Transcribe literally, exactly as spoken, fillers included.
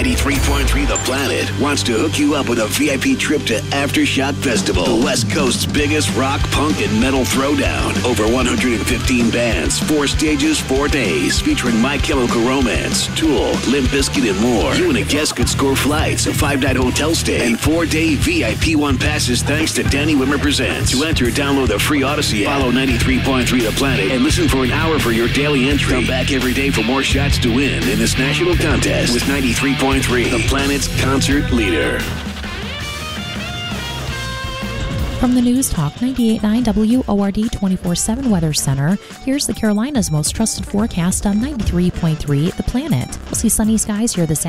ninety-three point three The Planet wants to hook you up with a V I P trip to Aftershock Festival, the West Coast's biggest rock, punk, and metal throwdown. Over one hundred fifteen bands, four stages, four days, featuring My Chemical Romance, Tool, Limp Bizkit, and more. You and a guest could score flights, a five-night hotel stay, and four-day V I P one passes thanks to Danny Wimmer Presents. To enter, download the free Odyssey app, follow ninety-three point three The Planet, and listen for an hour for your daily entry. Come back every day for more shots to win in this national contest with ninety-three point three, The Planet's concert leader. From the News Talk ninety-eight point nine W O R D twenty-four seven Weather Center, here's the Carolinas' most trusted forecast on ninety-three point three The Planet. We'll see sunny skies here this